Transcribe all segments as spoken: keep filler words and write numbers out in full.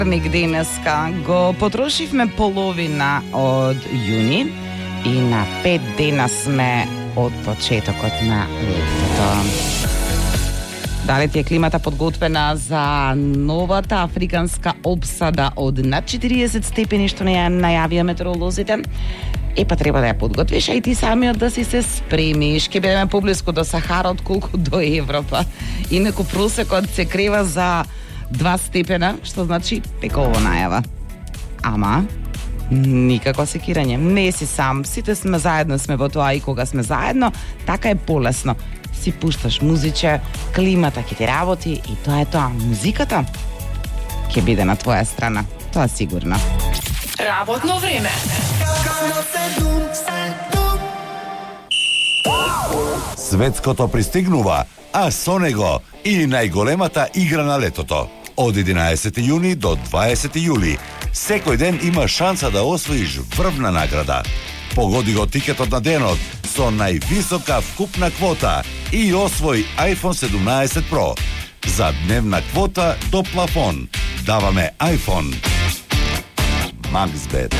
Ник денеска го потрошивме половина од јуни и на пет дена сме од почетокот на летото. Дали ти е климата подготвена за новата африканска обсада од над четириесет степени што не ја најавија метеоролозите? Е, па треба да ја подготвиш, а и ти самиот да си се спремиш. Ке бидеме поблиску до Сахара отколку до Европа. Инаку просекот се крива за два степена, што значи пеково најава. Ама никако секирање. Не си сам, сите сме заедно сме во тоа и кога сме заедно, така е полесно. Си пушташ музиче, климата ќе ти работи и тоа е тоа. Музиката ќе биде на твоја страна, тоа сигурно. Работно време. Светското пристигнува, а со него и најголемата игра на летото. Од единаесети јуни до дваесети јули. Секој ден има шанса да освоиш врвна награда. Погоди го тикетот на денот со највисока вкупна квота и освој iPhone седумнаесет Pro. За дневна квота до плафон даваме iPhone. Максбет.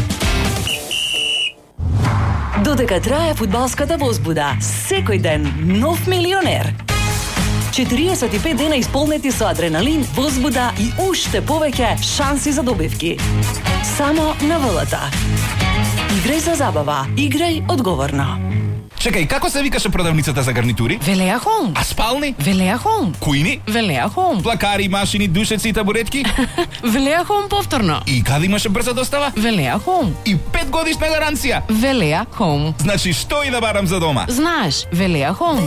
Додека трае фудбалската возбуда, секој ден нов милионер. четириесет и пет дена исполнети со адреналин, возбуда и уште повеќе шанси за добивки. Само на ВЛТ. Играј за забава, играј одговорно. Чекај, како се викаше продавницата за гарнитури? Велеа Хоум. А спални? Велеа Хоум. Кујни? Велеа Хоум. Плакари, машини, душеци и табуретки? Велеа Хоум повторно. И каде имаше брза достава? Велеа Хоум. И пет годишна гаранција? Велеа Хоум. Значи, што и да барам за дома? Знаеш, Велеа Хоум.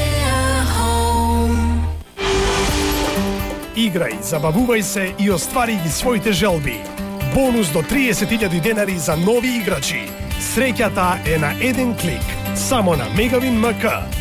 Играј, забавувај се и оствари ги своите желби. Бонус до триесет илјади денари за нови играчи. Среќата е на еден клик. Само на Мегавин МК.